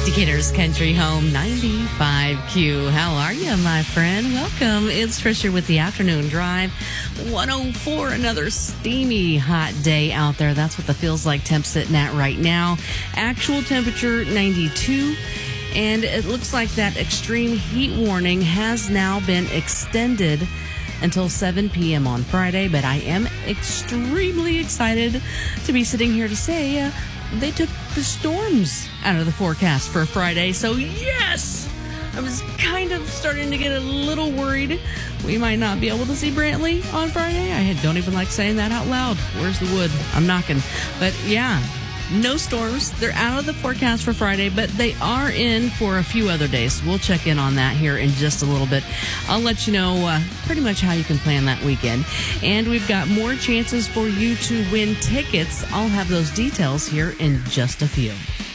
Decatur's Country Home 95Q. How are you, my friend? Welcome. It's Trisha with the Afternoon Drive. 104, another steamy hot day out there. That's what the feels like temp sitting at right now. Actual temperature 92. And it looks like that extreme heat warning has now been extended until 7 p.m. on Friday. But I am extremely excited to be sitting here to say they took the storms out of the forecast for Friday. So yes, I was kind of starting to get a little worried we might not be able to see Brantley on Friday. I don't even like saying that out loud. Where's the wood? I'm knocking. But yeah, no storms. They're out of the forecast for Friday, but they are in for a few other days. We'll check in on that here in just a little bit. I'll let you know pretty much how you can plan that weekend. And we've got more chances for you to win tickets. I'll have those details here in just a few.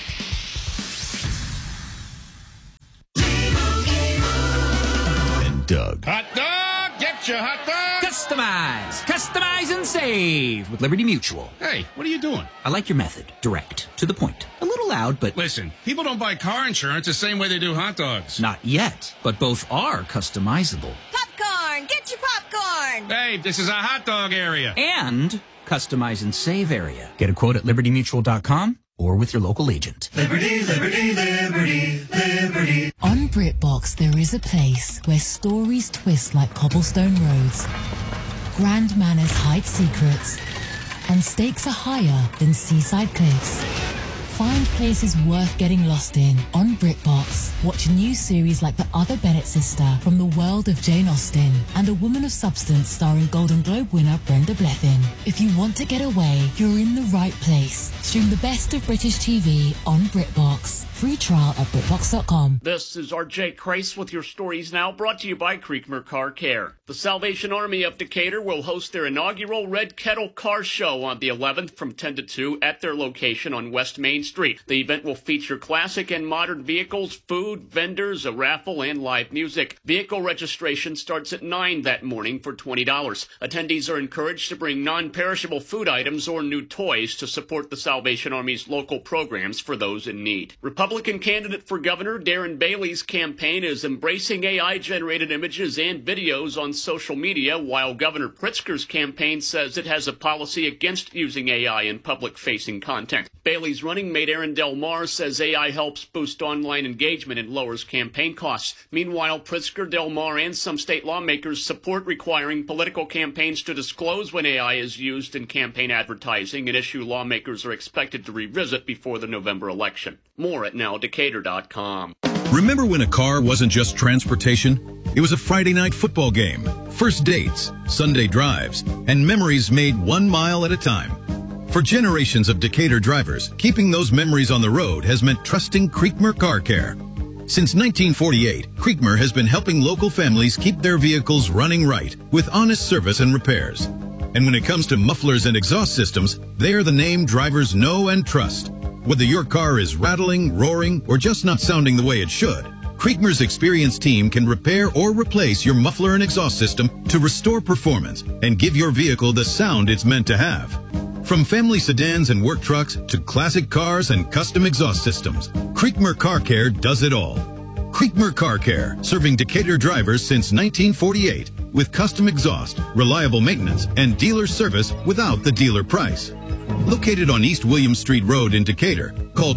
And Doug. Hot dog! Get your hot dog! Customize and save with Liberty Mutual. Hey, what are you doing? I like your method. Direct. To the point. A little loud, but... Listen, people don't buy car insurance the same way they do hot dogs. Not yet, but both are customizable. Popcorn! Get your popcorn! Hey, this is a hot dog area. And customize and save area. Get a quote at libertymutual.com or with your local agent. Liberty, liberty, liberty, liberty. On BritBox, there is a place where stories twist like cobblestone roads, grand manners hide secrets, and stakes are higher than seaside cliffs. Find places worth getting lost in on BritBox. Watch new series like The Other Bennett Sister from the world of Jane Austen and A Woman of Substance starring Golden Globe winner Brenda Blethyn. If you want to get away, you're in the right place. Stream the best of British TV on BritBox. Free trial at BritBox.com. This is RJ Kreis with your Stories Now, brought to you by Creekmer Car Care. The Salvation Army of Decatur will host their inaugural Red Kettle Car Show on the 11th from 10 to 2 at their location on West Main Street. The event will feature classic and modern vehicles, food, vendors, a raffle, and live music. Vehicle registration starts at 9 that morning for $20. Attendees are encouraged to bring non-perishable food items or new toys to support the Salvation Army's local programs for those in need. Republican candidate for governor Darren Bailey's campaign is embracing AI-generated images and videos on social media, while Governor Pritzker's campaign says it has a policy against using AI in public-facing content. Bailey's running mate Aaron Del Mar says AI helps boost online engagement and lowers campaign costs. Meanwhile, Pritzker, Del Mar, and some state lawmakers support requiring political campaigns to disclose when AI is used in campaign advertising, an issue lawmakers are expected to revisit before the November election. More at nowdecatur.com. Remember when a car wasn't just transportation? It was a Friday night football game, first dates, Sunday drives, and memories made 1 mile at a time. For generations of Decatur drivers, keeping those memories on the road has meant trusting Creekmer Car Care. Since 1948, Creekmer has been helping local families keep their vehicles running right with honest service and repairs. And when it comes to mufflers and exhaust systems, they are the name drivers know and trust. Whether your car is rattling, roaring, or just not sounding the way it should, Creekmer's experienced team can repair or replace your muffler and exhaust system to restore performance and give your vehicle the sound it's meant to have. From family sedans and work trucks to classic cars and custom exhaust systems, Creekmer Car Care does it all. Creekmer Car Care, serving Decatur drivers since 1948 with custom exhaust, reliable maintenance, and dealer service without the dealer price. Located on East William Street Road in Decatur, call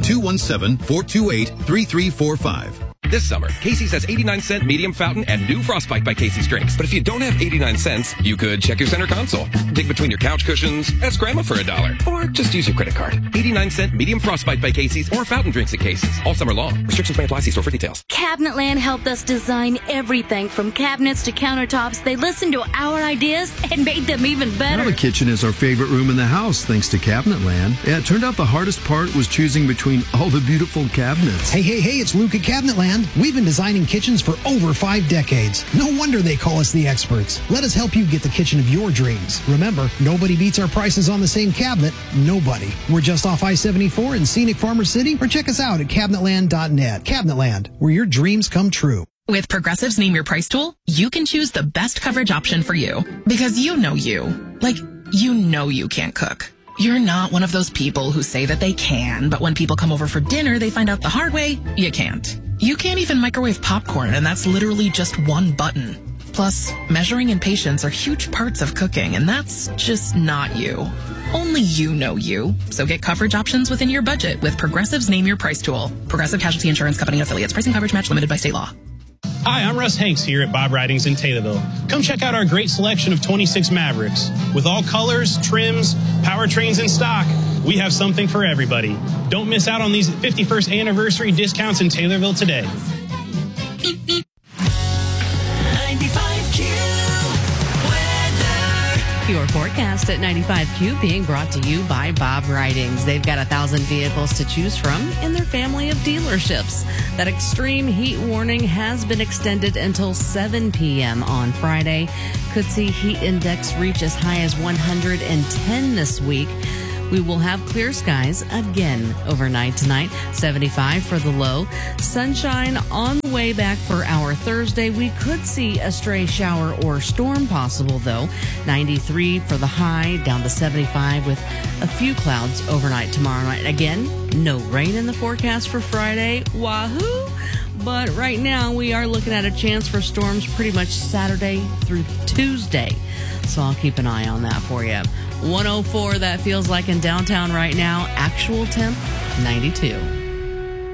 217-428-3345. This summer, Casey's has 89-cent medium fountain and new Frostbite by Casey's drinks. But if you don't have 89 cents, you could check your center console, dig between your couch cushions, ask Grandma for $1, or just use your credit card. 89-cent medium Frostbite by Casey's or fountain drinks at Casey's. All summer long. Restrictions may apply. See store for details. Cabinetland helped us design everything from cabinets to countertops. They listened to our ideas and made them even better. Now the kitchen is our favorite room in the house, thanks to Cabinetland. Yeah, it turned out the hardest part was choosing between all the beautiful cabinets. Hey, it's Luke at Cabinetland. We've been designing kitchens for over 5 decades. No wonder they call us the experts. Let us help you get the kitchen of your dreams. Remember, nobody beats our prices on the same cabinet. Nobody. We're just off I-74 in scenic Farmer City, or check us out at cabinetland.net. Cabinetland, where your dreams come true. With Progressive's Name Your Price tool, you can choose the best coverage option for you. Because you know you. Like, you know you can't cook. You're not one of those people who say that they can, but when people come over for dinner, they find out the hard way, you can't. You can't even microwave popcorn, and that's literally just one button. Plus, measuring and patience are huge parts of cooking, and that's just not you. Only you know you. So get coverage options within your budget with Progressive's Name Your Price tool. Progressive Casualty Insurance Company and affiliates. Pricing coverage match limited by state law. Hi, I'm Russ Hanks here at Bob Ridings in Taylorville. Come check out our great selection of 26 Mavericks. With all colors, trims, powertrains in stock, we have something for everybody. Don't miss out on these 51st anniversary discounts in Taylorville today. Your forecast at 95Q being brought to you by Bob Ridings. They've got 1,000 vehicles to choose from in their family of dealerships. That extreme heat warning has been extended until 7 p.m. on Friday. Could see heat index reach as high as 110 this week. We will have clear skies again overnight tonight. 75 for the low. Sunshine on the way back for our Thursday. We could see a stray shower or storm possible, though. 93 for the high, down to 75 with a few clouds overnight tomorrow night. Again, no rain in the forecast for Friday. Wahoo! But right now, we are looking at a chance for storms pretty much Saturday through Tuesday. So I'll keep an eye on that for you. 104, that feels like in downtown right now. Actual temp, 92.